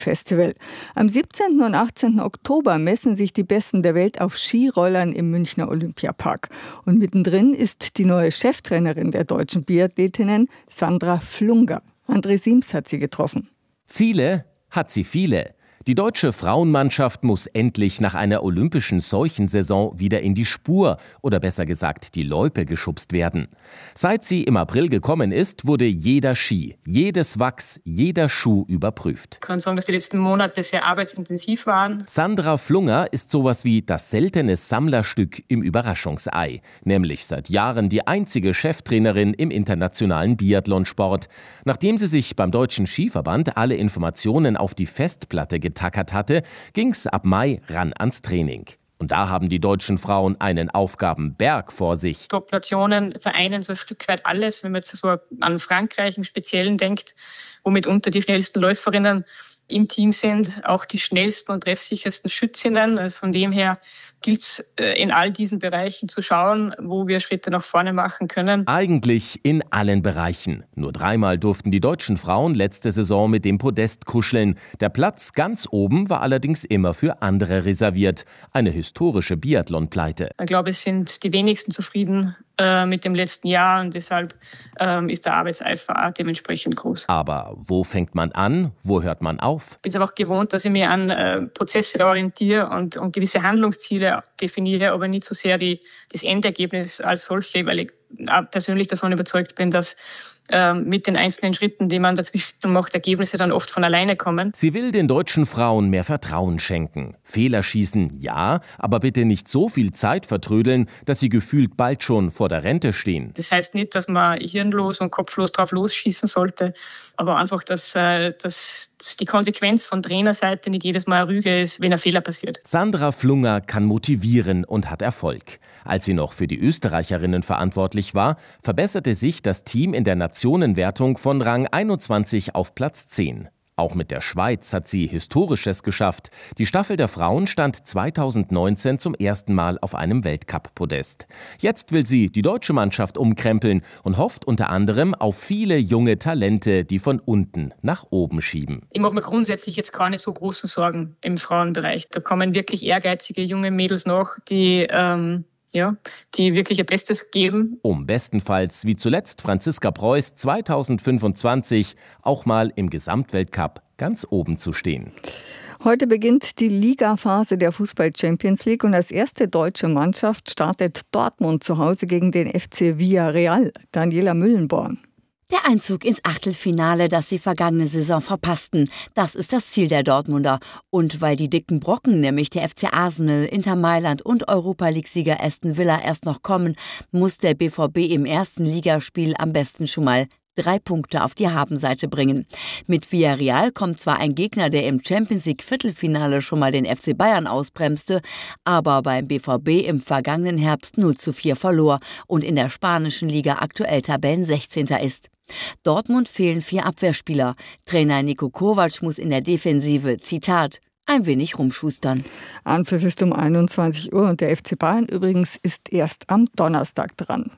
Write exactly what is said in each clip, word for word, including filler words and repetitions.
Festival. Am siebzehnten und achtzehnten Oktober messen sich die Besten der Welt auf Skirollern im Münchner Olympiapark. Und mittendrin ist die neue Cheftrainerin der deutschen Biathletinnen, Sandra Flunger. André Siems hat sie getroffen. Ziele hat sie viele. Die deutsche Frauenmannschaft muss endlich nach einer olympischen Seuchensaison wieder in die Spur oder besser gesagt die Loipe geschubst werden. Seit sie im April gekommen ist, wurde jeder Ski, jedes Wachs, jeder Schuh überprüft. Ich kann sagen, dass die letzten Monate sehr arbeitsintensiv waren. Sandra Flunger ist sowas wie das seltene Sammlerstück im Überraschungsei, nämlich seit Jahren die einzige Cheftrainerin im internationalen Biathlonsport. Nachdem sie sich beim Deutschen Skiverband alle Informationen auf die Festplatte getackert hatte, ging's ab Mai ran ans Training. Und da haben die deutschen Frauen einen Aufgabenberg vor sich. Top-Nationen vereinen so ein Stück weit alles, wenn man jetzt so an Frankreich im Speziellen denkt, wo mitunter die schnellsten Läuferinnen im Team sind, auch die schnellsten und treffsichersten Schützinnen. Also von dem her gilt es in all diesen Bereichen zu schauen, wo wir Schritte nach vorne machen können. Eigentlich in allen Bereichen. Nur dreimal durften die deutschen Frauen letzte Saison mit dem Podest kuscheln. Der Platz ganz oben war allerdings immer für andere reserviert. Eine historische Biathlon-Pleite. Ich glaube, es sind die wenigsten zufrieden äh, mit dem letzten Jahr und deshalb ähm, ist der Arbeitseifer auch dementsprechend groß. Aber wo fängt man an? Wo hört man auf? Ich bin es auch gewohnt, dass ich mich an äh, Prozesse orientiere und, und gewisse Handlungsziele definiere, aber nicht so sehr die, das Endergebnis als solche, weil ich persönlich davon überzeugt bin, dass ähm, mit den einzelnen Schritten, die man dazwischen macht, Ergebnisse dann oft von alleine kommen. Sie will den deutschen Frauen mehr Vertrauen schenken. Fehler schießen, ja, aber bitte nicht so viel Zeit vertrödeln, dass sie gefühlt bald schon vor der Rente stehen. Das heißt nicht, dass man hirnlos und kopflos drauf losschießen sollte, aber einfach, dass, äh, dass, dass die Konsequenz von Trainerseite nicht jedes Mal eine Rüge ist, wenn ein Fehler passiert. Sandra Flunger kann motivieren und hat Erfolg. Als sie noch für die Österreicherinnen verantwortlich war, verbesserte sich das Team in der Nationenwertung von Rang einundzwanzig auf Platz zehn. Auch mit der Schweiz hat sie Historisches geschafft. Die Staffel der Frauen stand zweitausendneunzehn zum ersten Mal auf einem Weltcup-Podest. Jetzt will sie die deutsche Mannschaft umkrempeln und hofft unter anderem auf viele junge Talente, die von unten nach oben schieben. Ich mache mir grundsätzlich jetzt keine so großen Sorgen im Frauenbereich. Da kommen wirklich ehrgeizige junge Mädels noch, die ähm Ja, die wirklich ihr Bestes geben. Um bestenfalls, wie zuletzt Franziska Preuß zweitausendfünfundzwanzig, auch mal im Gesamtweltcup ganz oben zu stehen. Heute beginnt die Ligaphase der Fußball-Champions League und als erste deutsche Mannschaft startet Dortmund zu Hause gegen den F C Villarreal. Daniela Müllenborn. Der Einzug ins Achtelfinale, das sie vergangene Saison verpassten, das ist das Ziel der Dortmunder. Und weil die dicken Brocken, nämlich der F C Arsenal, Inter Mailand und Europa-League-Sieger Aston Villa erst noch kommen, muss der B V B im ersten Ligaspiel am besten schon mal drei Punkte auf die Habenseite bringen. Mit Villarreal kommt zwar ein Gegner, der im Champions-League-Viertelfinale schon mal den F C Bayern ausbremste, aber beim B V B im vergangenen Herbst null zu vier verlor und in der spanischen Liga aktuell Tabellensechzehnter ist. Dortmund fehlen vier Abwehrspieler. Trainer Niko Kovac muss in der Defensive, Zitat, ein wenig rumschustern. Anpfiff ist um einundzwanzig Uhr und der F C Bayern übrigens ist erst am Donnerstag dran.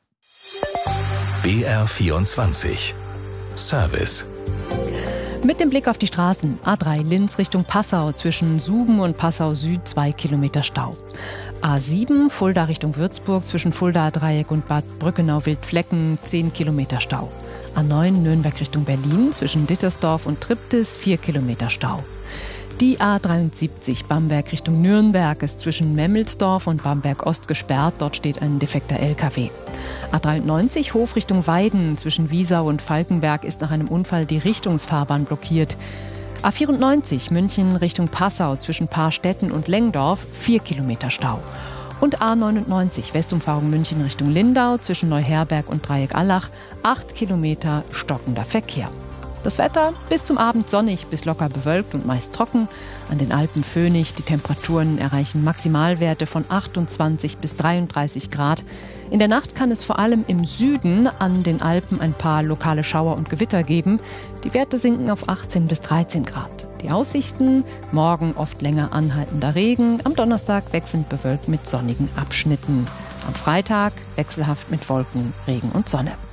B R vierundzwanzig Service. Mit dem Blick auf die Straßen. A drei Linz Richtung Passau, zwischen Suben und Passau Süd zwei Kilometer Stau. A sieben Fulda Richtung Würzburg, zwischen Fulda Dreieck und Bad Brückenau-Wildflecken zehn Kilometer Stau. A neun Nürnberg Richtung Berlin, zwischen Dittersdorf und Triptis vier Kilometer Stau. Die A dreiundsiebzig Bamberg Richtung Nürnberg ist zwischen Memmelsdorf und Bamberg Ost gesperrt. Dort steht ein defekter L K W. A dreiundneunzig Hof Richtung Weiden zwischen Wiesau und Falkenberg ist nach einem Unfall die Richtungsfahrbahn blockiert. A vierundneunzig München Richtung Passau zwischen Paarstetten und Lengdorf vier Kilometer Stau. Und A neunundneunzig Westumfahrung München Richtung Lindau zwischen Neuherberg und Dreieck-Allach acht Kilometer stockender Verkehr. Das Wetter bis zum Abend sonnig bis locker bewölkt und meist trocken. An den Alpen föhnig, die Temperaturen erreichen Maximalwerte von achtundzwanzig bis dreiunddreißig Grad. In der Nacht kann es vor allem im Süden an den Alpen ein paar lokale Schauer und Gewitter geben. Die Werte sinken auf achtzehn bis dreizehn Grad. Die Aussichten: morgen oft länger anhaltender Regen, am Donnerstag wechselnd bewölkt mit sonnigen Abschnitten. Am Freitag wechselhaft mit Wolken, Regen und Sonne.